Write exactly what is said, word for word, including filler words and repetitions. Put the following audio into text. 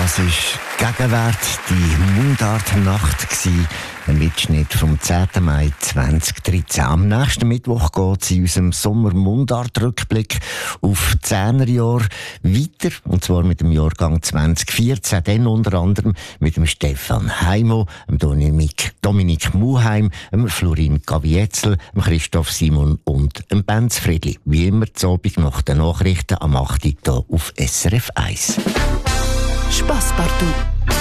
Das ist Gegenwart, die Mundartnacht gsi. Ein Mitschnitt vom zehnten Mai zweitausenddreizehn. Am nächsten Mittwoch geht es in unserem Sommer-Mundart-Rückblick auf Zehnerjahre weiter. Und zwar mit dem Jahrgang zweitausendvierzehn. Dann unter anderem mit dem Stefan Heimo, dem Dominik, Dominik Muheim, dem Florin Gavietzel, dem Christoph Simon und dem Benz Friedli. Wie immer zu Abend nach den Nachrichten am acht Uhr hier auf S R F eins. Spasspartout.